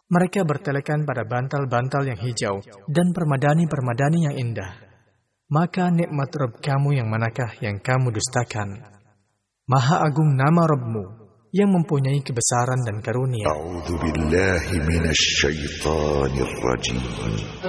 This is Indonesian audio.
Mereka bertelekan pada bantal-bantal yang hijau dan permadani-permadani yang indah. Maka nikmat Rabb kamu yang manakah yang kamu dustakan? Maha agung nama Rabbmu yang mempunyai kebesaran dan karunia. A'udzu billahi minasy syaithanir rajim.